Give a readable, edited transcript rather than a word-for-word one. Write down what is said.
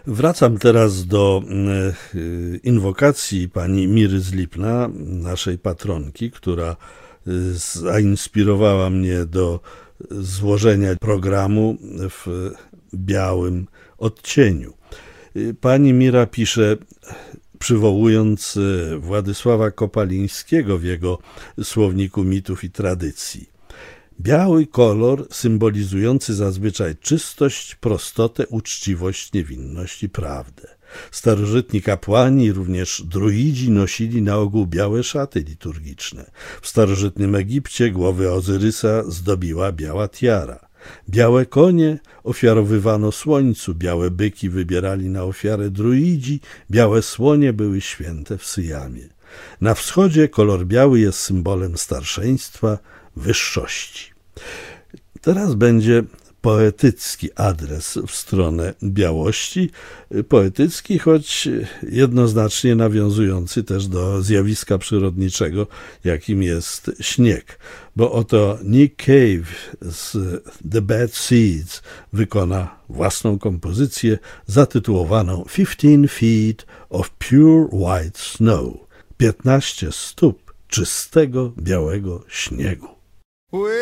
Wracam teraz do inwokacji pani Miry z Lipna, naszej patronki, która zainspirowała mnie do złożenia programu w białym odcieniu. Pani Mira pisze, przywołując Władysława Kopalińskiego w jego słowniku mitów i tradycji. Biały kolor symbolizujący zazwyczaj czystość, prostotę, uczciwość, niewinność i prawdę. Starożytni kapłani, również druidzi, nosili na ogół białe szaty liturgiczne. W starożytnym Egipcie głowy Ozyrysa zdobiła biała tiara. Białe konie ofiarowywano słońcu, białe byki wybierali na ofiarę druidzi, białe słonie były święte w Syjamie. Na wschodzie kolor biały jest symbolem starszeństwa, wyższości. Teraz będzie poetycki adres w stronę białości. Poetycki, choć jednoznacznie nawiązujący też do zjawiska przyrodniczego, jakim jest śnieg. Bo oto Nick Cave z The Bad Seeds wykona własną kompozycję zatytułowaną 15 Feet of Pure White Snow. 15 stóp czystego białego śniegu.